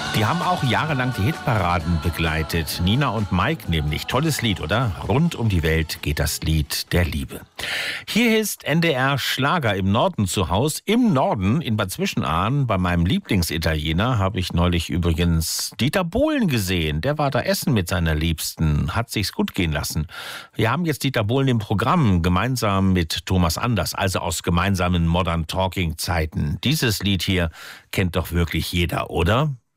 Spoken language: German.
Die haben auch jahrelang die Hitparaden begleitet. Nina und Mike nämlich. Tolles Lied, oder? Rund um die Welt geht das Lied der Liebe. Hier ist NDR Schlager im Norden zu Haus. Im Norden, in Bad Zwischenahn, bei meinem Lieblingsitaliener, habe ich neulich übrigens Dieter Bohlen gesehen. Der war da essen mit seiner Liebsten, hat sich's gut gehen lassen. Wir haben jetzt Dieter Bohlen im Programm, gemeinsam mit Thomas Anders, also aus gemeinsamen Modern Talking Zeiten. Dieses Lied hier kennt doch wirklich jeder, oder?